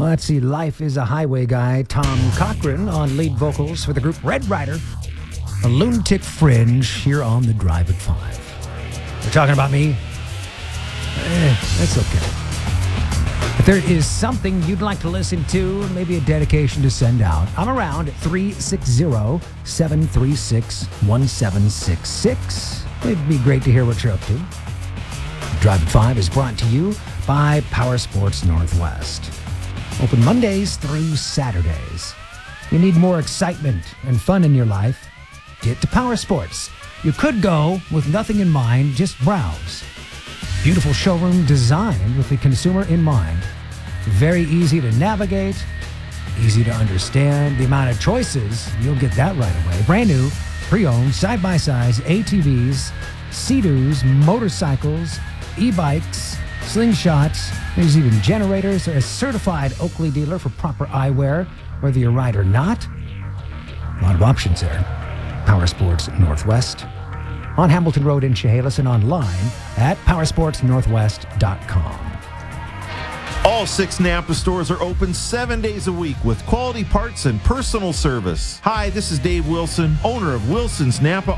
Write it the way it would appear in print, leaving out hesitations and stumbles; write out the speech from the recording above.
Let's see, Life is a Highway guy, Tom Cochran on lead vocals for the group Red Rider, a Lunatic Fringe here on The Drive at 5. They're talking about me? That's okay. If there is something you'd like to listen to, maybe a dedication to send out, I'm around at 360-736-1766. It'd be great to hear what you're up to. Drive at 5 is brought to you by Power Sports Northwest. Open Mondays through Saturdays. You need more excitement and fun in your life? Get to Power Sports. You could go with nothing in mind, just browse. Beautiful showroom designed with the consumer in mind. Very easy to navigate, easy to understand. The amount of choices, you'll get that right away. Brand new, pre-owned, side-by-sides, ATVs, Sea-Doos, motorcycles, e-bikes, slingshots. There's even generators. They're a certified Oakley dealer for proper eyewear, whether you ride or not. A lot of options there. Power Sports Northwest on Hamilton Road in Chehalis and online at powersportsnorthwest.com. All 6 Napa stores are open 7 days a week with quality parts and personal service. Hi, this is Dave Wilson, owner of Wilson's Napa